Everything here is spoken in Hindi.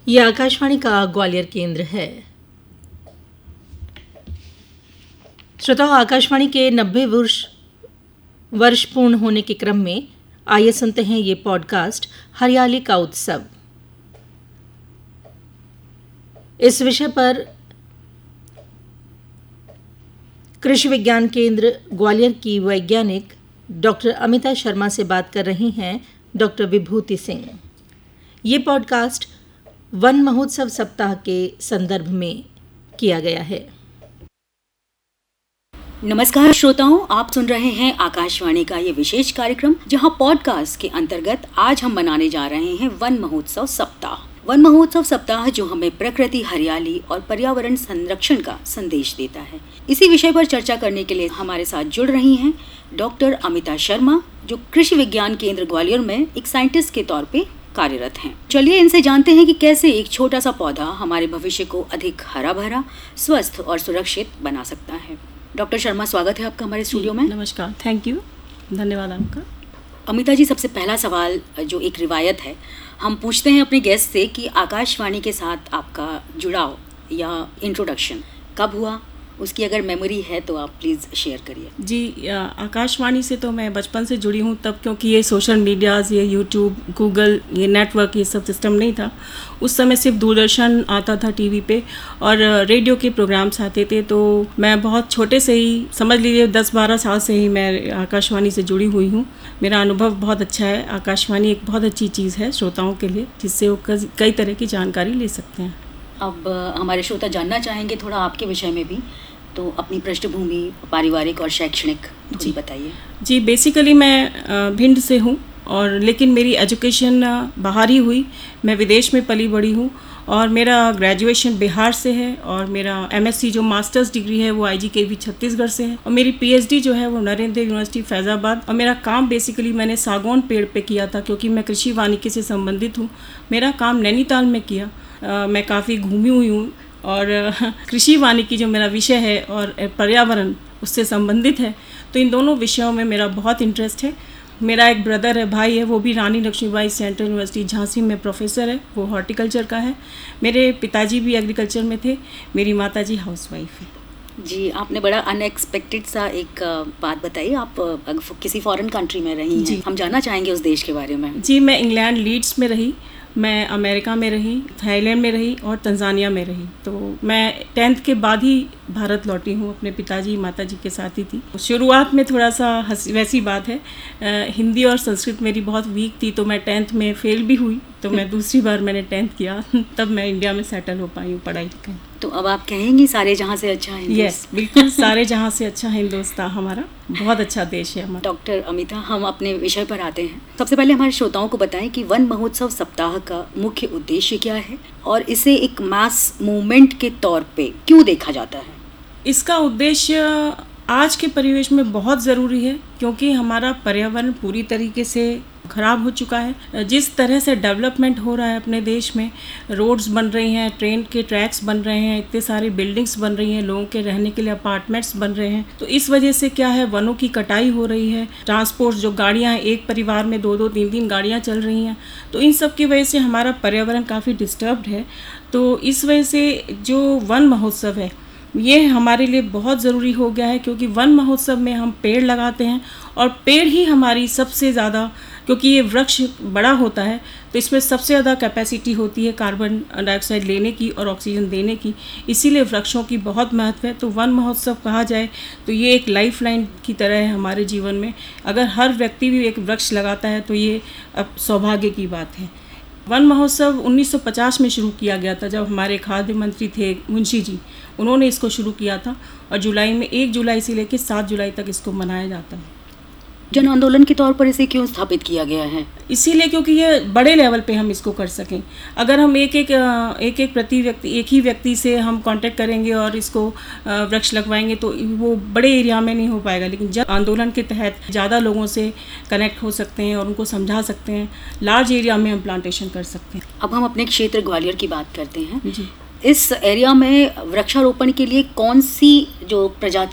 ये आकाशवाणी का ग्वालियर केंद्र है। श्रोताओं, आकाशवाणी के 90 वर्ष पूर्ण होने के क्रम में आइए सुनते हैं ये पॉडकास्ट हरियाली का उत्सव। इस विषय पर कृषि विज्ञान केंद्र ग्वालियर की वैज्ञानिक डॉक्टर अमिता शर्मा से बात कर रही हैं डॉक्टर विभूति सिंह। ये पॉडकास्ट वन महोत्सव सप्ताह के संदर्भ में किया गया है। नमस्कार श्रोताओं, आप सुन रहे हैं आकाशवाणी का ये विशेष कार्यक्रम, जहां पॉडकास्ट के अंतर्गत आज हम मनाने जा रहे हैं वन महोत्सव सप्ताह। वन महोत्सव सप्ताह जो हमें प्रकृति, हरियाली और पर्यावरण संरक्षण का संदेश देता है। इसी विषय पर चर्चा करने के लिए हमारे साथ जुड़ रही हैं डॉक्टर अमिता शर्मा, जो कृषि विज्ञान केंद्र ग्वालियर में एक साइंटिस्ट के तौर पे कार्यरत हैं। चलिए इनसे जानते हैं कि कैसे एक छोटा सा पौधा हमारे भविष्य को अधिक हरा भरा, स्वस्थ और सुरक्षित बना सकता है। डॉक्टर शर्मा, स्वागत है आपका हमारे स्टूडियो में। नमस्कार, थैंक यू, धन्यवाद आपका। अमिता जी, सबसे पहला सवाल जो एक रिवायत है, हम पूछते हैं अपने गेस्ट से कि आकाशवाणी के साथ आपका जुड़ाव या इंट्रोडक्शन कब हुआ, उसकी अगर मेमोरी है तो आप प्लीज़ शेयर करिए। जी, आकाशवाणी से तो मैं बचपन से जुड़ी हूँ, तब क्योंकि ये सोशल मीडियाज़, ये यूट्यूब, गूगल, ये नेटवर्क, ये सब सिस्टम नहीं था। उस समय सिर्फ दूरदर्शन आता था टीवी पे और रेडियो के प्रोग्राम्स आते थे। तो मैं बहुत छोटे से ही, समझ लीजिए 10-12 साल से ही मैं आकाशवाणी से जुड़ी हुई हूँ। मेरा अनुभव बहुत अच्छा है। आकाशवाणी एक बहुत अच्छी चीज़ है श्रोताओं के लिए, जिससे वो कई तरह की जानकारी ले सकते हैं। अब हमारे श्रोता जानना चाहेंगे थोड़ा आपके विषय में भी, तो अपनी पृष्ठभूमि, पारिवारिक और शैक्षणिक थोड़ी बताइए। जी, बेसिकली मैं भिंड से हूँ, और लेकिन मेरी एजुकेशन बाहर ही हुई। मैं विदेश में पली बड़ी हूँ और मेरा ग्रेजुएशन बिहार से है, और मेरा एमएससी जो मास्टर्स डिग्री है वो IGKV छत्तीसगढ़ से है, और मेरी PhD जो है वो नरेंद्र यूनिवर्सिटी फैज़ाबाद। और मेरा काम बेसिकली मैंने सागौन पेड़ पे किया था, क्योंकि मैं कृषि वानिकी से संबंधित हूँ। मेरा काम नैनीताल में किया। मैं काफ़ी घूमी हुई हूँ, और कृषि वानिकी जो मेरा विषय है और पर्यावरण उससे संबंधित है, तो इन दोनों विषयों में मेरा बहुत इंटरेस्ट है। मेरा एक ब्रदर है, भाई है, वो भी रानी लक्ष्मीबाई सेंट्रल यूनिवर्सिटी झांसी में प्रोफेसर है, वो हॉर्टिकल्चर का है। मेरे पिताजी भी एग्रीकल्चर में थे, मेरी माताजी हाउसवाइफ है। जी, आपने बड़ा अनएक्सपेक्टेड सा एक बात बताई। आप किसी फॉरेन कंट्री में रही हैं, हम जानना चाहेंगे उस देश के बारे में। जी, मैं इंग्लैंड लीड्स में रही, मैं अमेरिका में रही, थाईलैंड में रही और तंजानिया में रही। तो मैं 10th के बाद ही भारत लौटी हूँ, अपने पिताजी माताजी के साथ ही थी। शुरुआत में थोड़ा सा वैसी बात है, हिंदी और संस्कृत मेरी बहुत वीक थी, तो मैं 10th में फेल भी हुई। तो मैं दूसरी बार मैंने 10th किया, तब मैं इंडिया में सेटल हो पाई हूँ पढ़ाई लिखाई। तो अब आप कहेंगी सारे जहाँ से अच्छा है हिंदुस्तान। यस, बिल्कुल, सारे जहाँ से अच्छा है हिंदुस्तान, हमारा बहुत अच्छा देश है हमारा। डॉक्टर अमिता, हम अपने विषय पर आते हैं। सबसे पहले हमारे श्रोताओं को बताएं कि वन महोत्सव सप्ताह का मुख्य उद्देश्य क्या है और इसे एक मास मूवमेंट के तौर पे क्यों देखा जाता है। इसका उद्देश्य आज के परिवेश में बहुत ज़रूरी है, क्योंकि हमारा पर्यावरण पूरी तरीके से ख़राब हो चुका है। जिस तरह से डेवलपमेंट हो रहा है अपने देश में, रोड्स बन रही हैं, ट्रेन के ट्रैक्स बन रहे हैं, इतने सारी बिल्डिंग्स बन रही हैं, लोगों के रहने के लिए अपार्टमेंट्स बन रहे हैं। तो इस वजह से क्या है, वनों की कटाई हो रही है। ट्रांसपोर्ट, जो गाड़ियाँ हैं, एक परिवार में 2-2, 3-3 गाड़ियाँ चल रही हैं। तो इन सब की वजह से हमारा पर्यावरण काफ़ी डिस्टर्ब्ड है। तो इस वजह से जो वन महोत्सव है, ये हमारे लिए बहुत ज़रूरी हो गया है, क्योंकि वन महोत्सव में हम पेड़ लगाते हैं, और पेड़ ही हमारी सबसे ज़्यादा, क्योंकि ये वृक्ष बड़ा होता है तो इसमें सबसे ज़्यादा कैपेसिटी होती है कार्बन डाइऑक्साइड लेने की और ऑक्सीजन देने की। इसीलिए वृक्षों की बहुत महत्व है। तो वन महोत्सव कहा जाए तो ये एक लाइफ लाइन की तरह है हमारे जीवन में। अगर हर व्यक्ति भी एक वृक्ष लगाता है तो ये अब सौभाग्य की बात है। वन महोत्सव 1950 में शुरू किया गया था, जब हमारे खाद्य मंत्री थे मुंशी जी, उन्होंने इसको शुरू किया था, और जुलाई में 1 जुलाई से लेकर 7 जुलाई तक इसको मनाया जाता है। जन आंदोलन के तौर पर इसे क्यों स्थापित किया गया है? इसीलिए क्योंकि ये बड़े लेवल पे हम इसको कर सकें। अगर हम एक ही व्यक्ति से हम कांटेक्ट करेंगे और इसको वृक्ष लगवाएंगे तो वो बड़े एरिया में नहीं हो पाएगा, लेकिन जन आंदोलन के तहत ज़्यादा लोगों से कनेक्ट हो सकते हैं और उनको समझा सकते हैं। लार्ज एरिया में हम प्लांटेशन कर सकते हैं। अब हम अपने क्षेत्र ग्वालियर की बात करते हैं। जी, इस एरिया में वृक्षारोपण के लिए कौन सी जो प्रजाति